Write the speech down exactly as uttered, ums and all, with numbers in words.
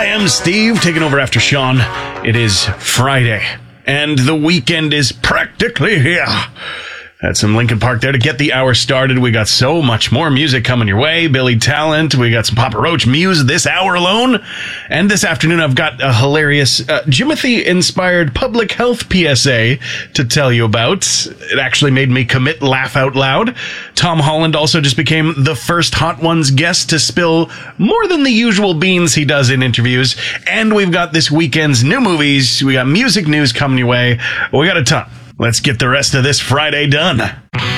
I am Steve, taking over after Sean. It is Friday, and the weekend is practically here. Had some Linkin Park there to get the hour started. We got so much more music coming your way. Billy Talent. We got some Papa Roach Muse this hour alone. And this afternoon, I've got a hilarious uh, Jimothy-inspired public health P S A to tell you about. It actually made me commit laugh out loud. Tom Holland also just became the first Hot Ones guest to spill more than the usual beans he does in interviews. And we've got this weekend's new movies. We got music news coming your way. We got a ton. Let's get the rest of this Friday done.